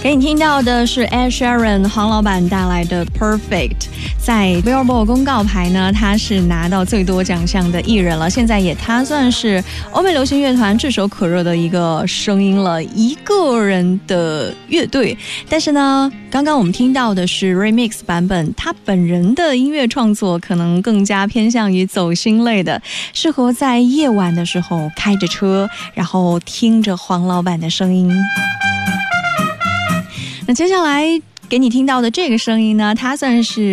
给你听到的是 Ed Sheeran 黄老板带来的 Perfect。 在 Billboard 公告牌呢，他是拿到最多奖项的艺人了，现在也他算是欧美流行乐团炙手可热的一个声音了，一个人的乐队。但是呢，刚刚我们听到的是 Remix 版本，他本人的音乐创作可能更加偏向于走心类的，适合在夜晚的时候开着车，然后听着黄老板的声音。那接下来给你听到的这个声音呢，它算是